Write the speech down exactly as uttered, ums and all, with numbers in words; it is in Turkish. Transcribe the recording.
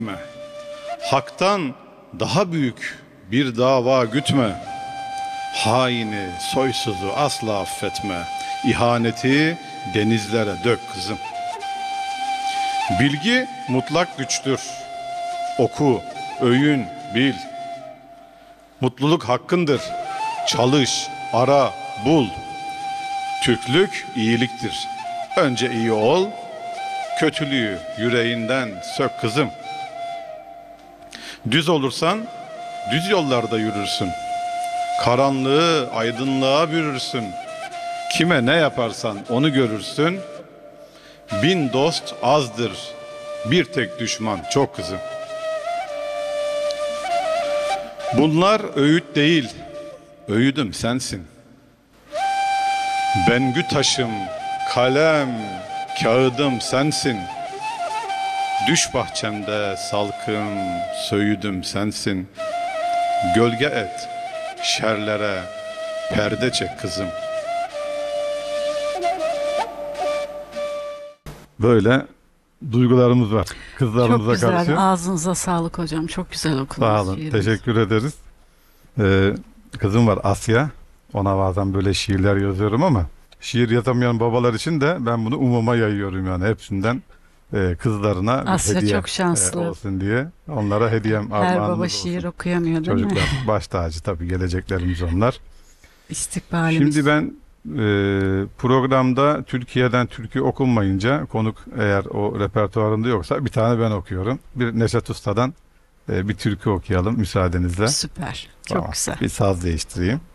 etme. Hak'tan daha büyük bir dava gütme. Haini, soysuzu asla affetme. İhaneti denizlere dök kızım. Bilgi mutlak güçtür. Oku, öyün, bil. Mutluluk hakkındır. Çalış, ara, bul. Türklük iyiliktir. Önce iyi ol, kötülüğü yüreğinden sök kızım. Düz olursan düz yollarda yürürsün. Karanlığı aydınlığa bürürsün. Kime ne yaparsan onu görürsün. Bin dost azdır, bir tek düşman çok kızım. Bunlar öğüt değil, öğüdüm sensin. Bengü taşım, kalem, kağıdım sensin. Düş bahçemde salkım, söğüdüm sensin. Gölge et, şerlere perde çek kızım. Böyle duygularımız var kızlarımıza Çok güzel. karşı. Ağzınıza sağlık hocam. Çok güzel okudunuz. Sağ olun. şiirinizi. Teşekkür ederiz. Ee, kızım var Asya. Ona bazen böyle şiirler yazıyorum ama şiir yazamayan babalar için de ben bunu umuma yayıyorum yani hepsinden e, kızlarına bir Asya hediye çok şanslı. e, olsun diye. Onlara hediyem Her armağanımız baba olsun. şiir okuyamıyor değil mi? Çocuklar baş tacı tabii, geleceklerimiz onlar. İstikbalimiz. Şimdi ben e, programda Türkiye'den türkü okunmayınca, konuk eğer o repertuarında yoksa bir tane ben okuyorum. Bir Neşet Usta'dan e, bir türkü okuyalım müsaadenizle. Süper. Çok Tamam. güzel. Bir saz değiştireyim.